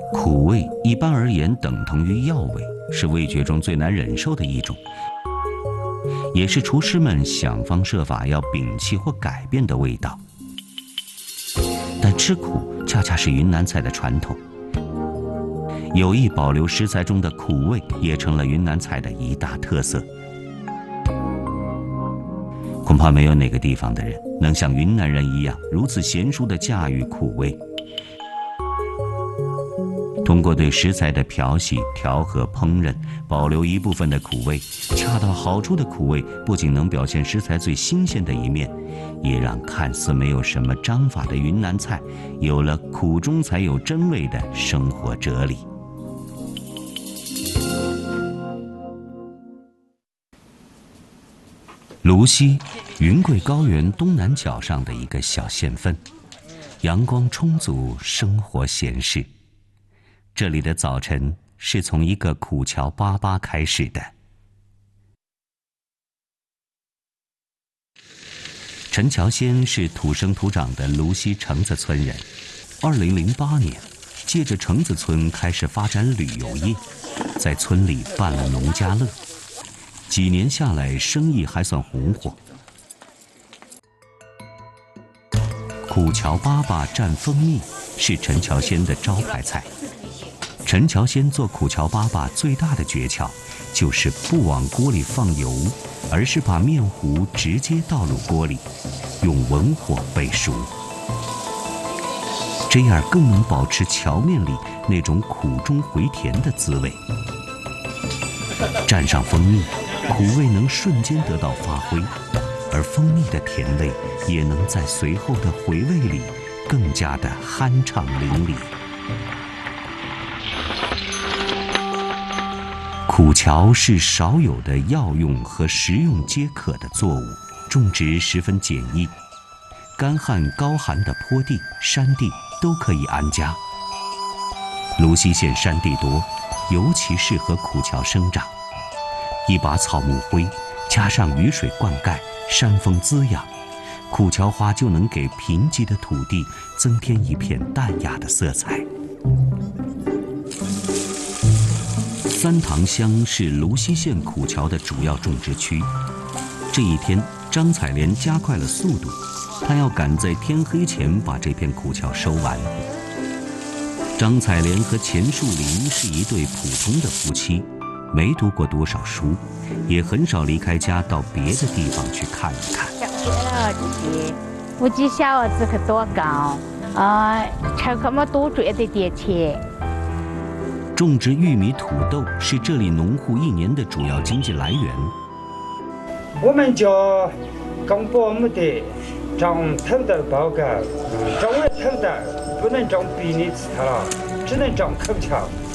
苦味一般而言等同于药味，是味觉中最难忍受的一种，也是厨师们想方设法要摒弃或改变的味道。但吃苦恰恰是云南菜的传统，有意保留食材中的苦味，也成了云南菜的一大特色。恐怕没有哪个地方的人能像云南人一样如此娴熟地驾驭苦味。通过对食材的漂洗、调和、烹饪，保留一部分的苦味，恰到好处的苦味不仅能表现食材最新鲜的一面，也让看似没有什么章法的云南菜有了苦中才有真味的生活哲理。泸溪，云贵高原东南角上的一个小县份，阳光充足，生活闲适。这里的早晨是从一个苦荞粑粑开始的。陈乔先是土生土长的泸溪橙子村人。2008年，借着橙子村开始发展旅游业，在村里办了农家乐。几年下来，生意还算红火。苦荞粑粑蘸蜂蜜是陈乔先的招牌菜。陈乔先做苦荞粑粑最大的诀窍，就是不往锅里放油，而是把面糊直接倒入锅里，用文火焙熟，这样更能保持荞面里那种苦中回甜的滋味。蘸上蜂蜜，苦味能瞬间得到发挥，而蜂蜜的甜味也能在随后的回味里更加的酣畅淋漓。苦荞是少有的药用和食用皆可的作物，种植十分简易，干旱高寒的坡地、山地都可以安家。泸溪县山地多，尤其适合苦荞生长。一把草木灰，加上雨水灌溉、山风滋养，苦荞花就能给贫瘠的土地增添一片淡雅的色彩。三塘乡是泸溪县苦荞的主要种植区。这一天，张彩莲加快了速度，她要赶在天黑前把这片苦荞收完。张彩莲和钱树林是一对普通的夫妻，没读过多少书，也很少离开家到别的地方去看一看。 我记小儿子可多高吃那么多赚的点钱。 种植玉米、土豆是这里农户一年的主要经济来源。 我们家刚把我们的长土豆包干，长完土豆不能长比你吃它了，只能长口荞。